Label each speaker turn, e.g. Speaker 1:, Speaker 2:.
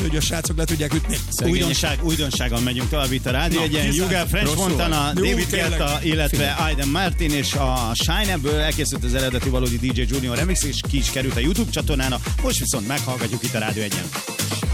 Speaker 1: hogy a srácok le tudják ütni.
Speaker 2: Újdonsággal megyünk tovább itt a rádió. Egy ilyen Yuga, French Montana, David Guetta, illetve Aiden Martin és a Shine, ebből elkészült az eredeti valódi DJ Junior remix, és ki is került a YouTube csatornára. Most viszont meghallgatjuk itt a Rádió 1-en.